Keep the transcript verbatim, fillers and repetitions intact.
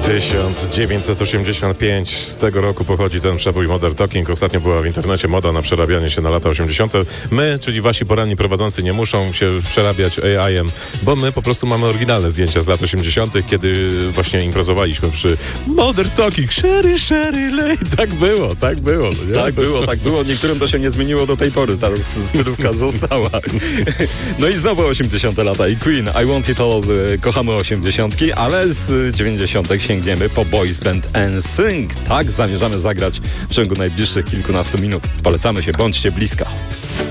tysiąc dziewięćset osiemdziesiąt pięć. Z tego roku pochodzi ten przebój Modern Talking. Ostatnio była w internecie moda na przerabianie się na lata osiemdziesiąte. My, czyli wasi poranni prowadzący, nie muszą się przerabiać A I em, bo my po prostu mamy oryginalne zdjęcia z lat osiemdziesiątych, kiedy właśnie imprezowaliśmy przy Modern Talking. Sherry, Sherry, lej. Tak było, tak było. Nie? Tak było, tak było. Niektórym to się nie zmieniło do tej pory. Ta stylówka została. No i znowu osiemdziesiąte lata i Queen. I Want It All. Kochamy osiemdziesiątki, ale z dziewięćdziesiątek sięgniemy po Boys Band N Sync. Tak zamierzamy zagrać w ciągu najbliższych kilkunastu minut. Polecamy się, bądźcie blisko.